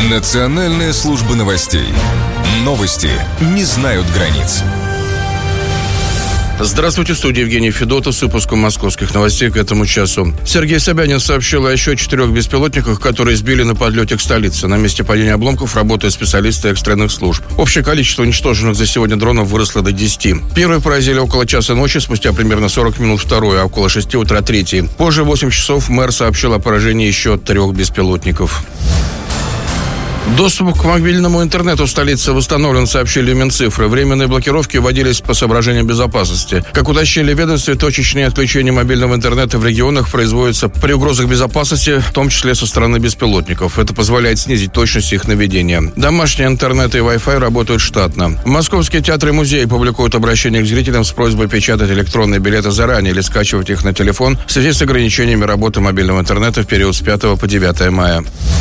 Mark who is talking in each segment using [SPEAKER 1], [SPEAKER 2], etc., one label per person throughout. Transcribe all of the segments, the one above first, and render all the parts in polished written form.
[SPEAKER 1] Национальная служба новостей. Новости не знают границ.
[SPEAKER 2] Здравствуйте, в студии Евгений Федотов с выпуском московских новостей к этому часу. Сергей Собянин сообщил о еще 4 беспилотниках, которые сбили на подлете к столице. На месте падения обломков работают специалисты экстренных служб. Общее количество уничтоженных за сегодня дронов выросло до 10. Первые поразили около часа ночи, спустя примерно 40 минут второй, а около 6 утра третий. Позже в 8 часов мэр сообщил о поражении еще 3 беспилотников. Доступ к мобильному интернету в столице восстановлен, сообщили Минцифры. Временные блокировки вводились по соображениям безопасности. Как уточнили в ведомстве, точечные отключения мобильного интернета в регионах производятся при угрозах безопасности, в том числе со стороны беспилотников. Это позволяет снизить точность их наведения. Домашний интернет и Wi-Fi работают штатно. Московские театры и музеи публикуют обращение к зрителям с просьбой печатать электронные билеты заранее или скачивать их на телефон в связи с ограничениями работы мобильного интернета в период с 5 по 9 мая.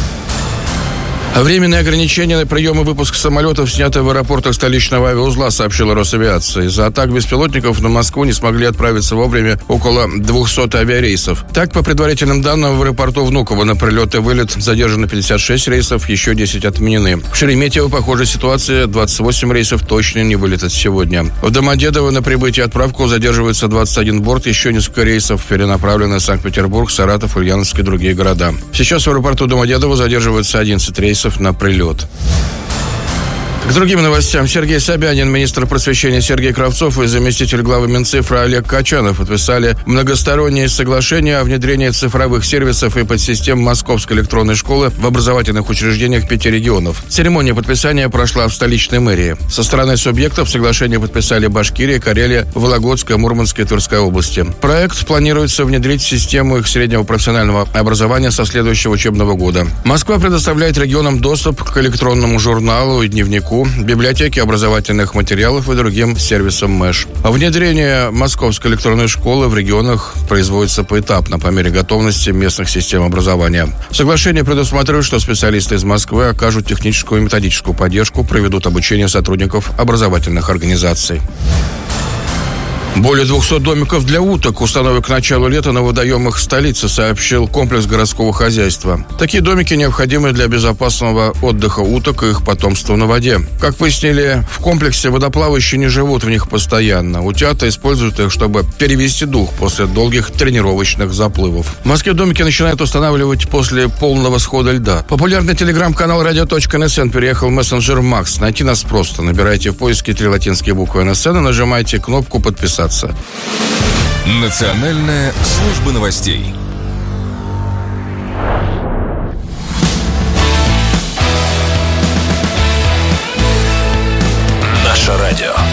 [SPEAKER 2] Временные ограничения на прием и выпуск самолетов сняты в аэропортах столичного авиаузла, сообщила Росавиация. Из-за атак беспилотников на Москву не смогли отправиться вовремя около 200 авиарейсов. Так, по предварительным данным, в аэропорту Внуково на прилет и вылет задержано 56 рейсов, еще 10 отменены. В Шереметьево похожая ситуация, 28 рейсов точно не вылетят сегодня. В Домодедово на прибытие и отправку задерживается 21 борт, еще несколько рейсов перенаправлены в Санкт-Петербург, Саратов, Ульяновск и другие города. Сейчас в аэропорту Домодедово задерживается 11 рейсов на прилет. К другим новостям. Сергей Собянин, министр просвещения Сергей Кравцов и заместитель главы Минцифры Олег Качанов подписали многостороннее соглашение о внедрении цифровых сервисов и подсистем Московской электронной школы в образовательных учреждениях 5 регионов. Церемония подписания прошла в столичной мэрии. Со стороны субъектов соглашение подписали Башкирия, Карелия, Вологодская, Мурманская и Тверская области. Проект планируется внедрить в систему их среднего профессионального образования со следующего учебного года. Москва предоставляет регионам доступ к электронному журналу и дневнику, библиотеке образовательных материалов и другим сервисам МЭШ. Внедрение Московской электронной школы в регионах производится поэтапно, по мере готовности местных систем образования. Соглашение предусматривает, что специалисты из Москвы окажут техническую и методическую поддержку, проведут обучение сотрудников образовательных организаций. Более 200 домиков для уток установят к началу лета на водоемах столицы, сообщил комплекс городского хозяйства. Такие домики необходимы для безопасного отдыха уток и их потомства на воде. Как пояснили, в комплексе водоплавающие не живут в них постоянно. Утята используют их, чтобы перевести дух после долгих тренировочных заплывов. В Москве домики начинают устанавливать после полного схода льда. Популярный телеграм-канал radio.nsn переехал в мессенджер Макс. Найти нас просто. Набирайте в поиске 3 латинские буквы НСН и нажимайте кнопку «Подписаться».
[SPEAKER 1] Национальная служба новостей.
[SPEAKER 3] Наше радио.